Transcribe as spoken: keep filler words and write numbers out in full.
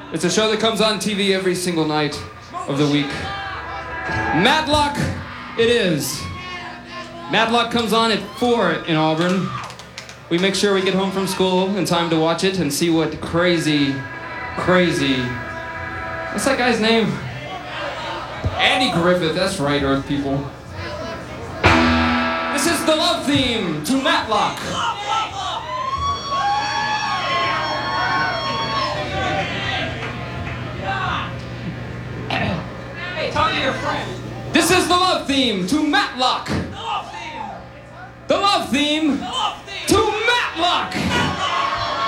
It's a show that comes on T V every single night of the week. Matlock it is. Matlock comes on at four in Auburn. We make sure we get home from school in time to watch it and see what crazy, crazy... What's that guy's name? Andy Griffith, that's right, Earth people. This is the love theme to Matlock. Hey, talk to your friend. This is the love theme to Matlock. The love theme. The love theme. The love theme. To Matlock.